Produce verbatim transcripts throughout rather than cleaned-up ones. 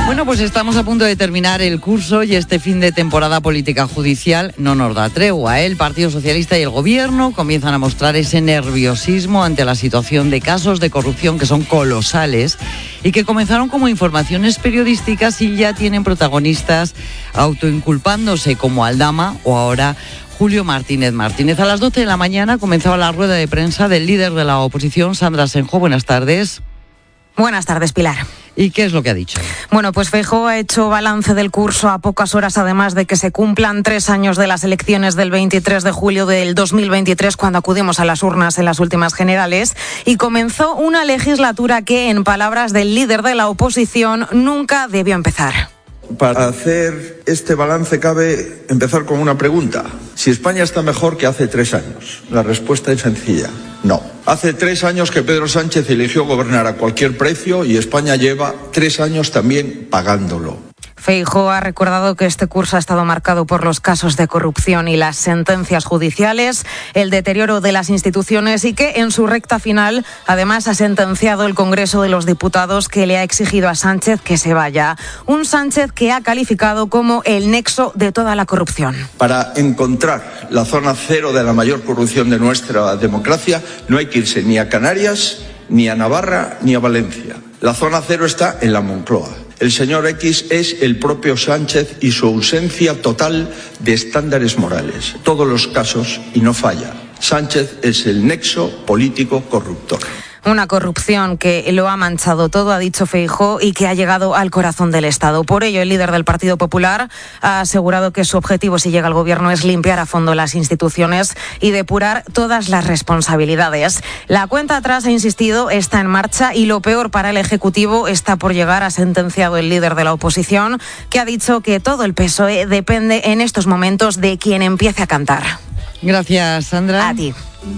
Bueno, pues estamos a punto de terminar el curso y este fin de temporada política judicial no nos da tregua. El Partido Socialista y el Gobierno comienzan a mostrar ese nerviosismo ante la situación de casos de corrupción que son colosales y que comenzaron como informaciones periodísticas y ya tienen protagonistas autoinculpándose como Aldama o ahora Julio Martínez Martínez. A las doce de la mañana comenzaba la rueda de prensa del líder de la oposición, Sandra Senjo. Buenas tardes. Buenas tardes, Pilar. ¿Y qué es lo que ha dicho? Bueno, pues Feijóo ha hecho balance del curso a pocas horas, además de que se cumplan tres años de las elecciones del veintitrés de julio del dos mil veintitrés, cuando acudimos a las urnas en las últimas generales, y comenzó una legislatura que, en palabras del líder de la oposición, nunca debió empezar. Para hacer este balance cabe empezar con una pregunta. Si España está mejor que hace tres años. La respuesta es sencilla. No. Hace tres años que Pedro Sánchez eligió gobernar a cualquier precio y España lleva tres años también pagándolo. Feijóo ha recordado que este curso ha estado marcado por los casos de corrupción y las sentencias judiciales, el deterioro de las instituciones y que en su recta final además ha sentenciado el Congreso de los Diputados, que le ha exigido a Sánchez que se vaya. Un Sánchez que ha calificado como el nexo de toda la corrupción. Para encontrar la zona cero de la mayor corrupción de nuestra democracia no hay que irse ni a Canarias, ni a Navarra, ni a Valencia. La zona cero está en la Moncloa. El señor X es el propio Sánchez y su ausencia total de estándares morales. Todos los casos, y no falla. Sánchez es el nexo político corruptor. Una corrupción que lo ha manchado todo, ha dicho Feijóo, y que ha llegado al corazón del Estado. Por ello, el líder del Partido Popular ha asegurado que su objetivo, si llega al gobierno, es limpiar a fondo las instituciones y depurar todas las responsabilidades. La cuenta atrás, ha insistido, está en marcha y lo peor para el Ejecutivo está por llegar, ha sentenciado el líder de la oposición, que ha dicho que todo el P S O E depende en estos momentos de quien empiece a cantar. Gracias, Sandra. A ti.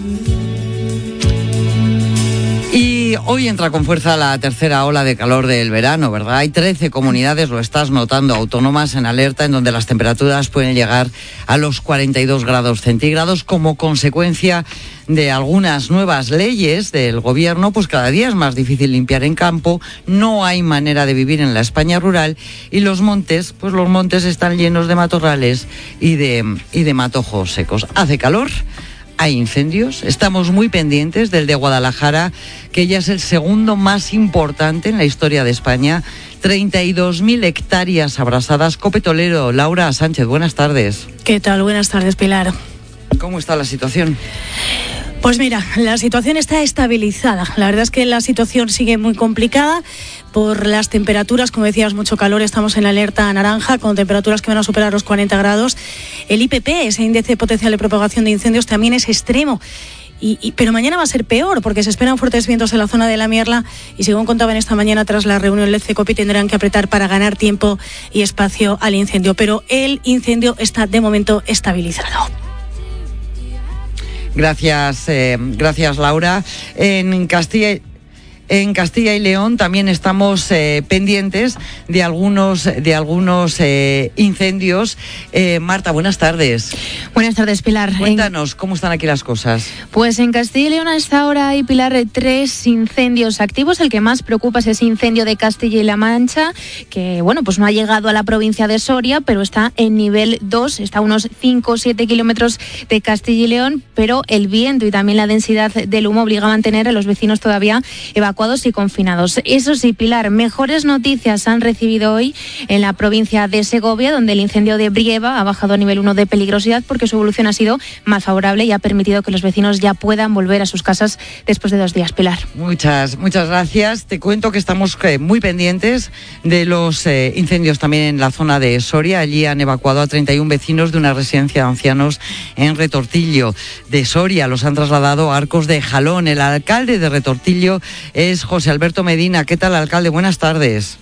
Y hoy entra con fuerza la tercera ola de calor del verano, ¿verdad? Hay trece comunidades, lo estás notando, autónomas en alerta, en donde las temperaturas pueden llegar a los cuarenta y dos grados centígrados como consecuencia de algunas nuevas leyes del gobierno. Pues cada día es más difícil limpiar en campo, no hay manera de vivir en la España rural y los montes, pues los montes están llenos de matorrales y de, y de matojos secos. Hace calor. Hay incendios, estamos muy pendientes del de Guadalajara, que ya es el segundo más importante en la historia de España. treinta y dos mil hectáreas abrasadas. Copetolero, Laura Sánchez, buenas tardes. ¿Qué tal? Buenas tardes, Pilar. ¿Cómo está la situación? Pues mira, la situación está estabilizada. La verdad es que la situación sigue muy complicada por las temperaturas. Como decías, mucho calor. Estamos en alerta naranja con temperaturas que van a superar los cuarenta grados. El I P P, ese índice potencial de propagación de incendios, también es extremo. Y, y, pero mañana va a ser peor porque se esperan fuertes vientos en la zona de la Mierla y, según contaban esta mañana tras la reunión del CECOPI, tendrán que apretar para ganar tiempo y espacio al incendio. Pero el incendio está de momento estabilizado. Gracias, eh, gracias Laura. En Castilla En Castilla y León también estamos eh, pendientes de algunos, de algunos eh, incendios. Eh, Marta, buenas tardes. Buenas tardes, Pilar. Cuéntanos, ¿cómo están aquí las cosas? Pues en Castilla y León a esta hora hay, Pilar, tres incendios activos. El que más preocupa es ese incendio de Castilla y La Mancha, que bueno, pues no ha llegado a la provincia de Soria, pero está en nivel dos, está a unos cinco o siete kilómetros de Castilla y León, pero el viento y también la densidad del humo obliga a mantener a los vecinos todavía evacuados y confinados. Eso sí, Pilar, mejores noticias han recibido hoy en la provincia de Segovia, donde el incendio de Brieva ha bajado a nivel uno de peligrosidad porque su evolución ha sido más favorable y ha permitido que los vecinos ya puedan volver a sus casas después de dos días, Pilar. Muchas, muchas gracias. Te cuento que estamos eh, muy pendientes de los eh, incendios también en la zona de Soria. Allí han evacuado a treinta y uno vecinos de una residencia de ancianos en Retortillo de Soria. Los han trasladado a Arcos de Jalón. El alcalde de Retortillo es José Alberto Medina. ¿Qué tal, alcalde? Buenas tardes.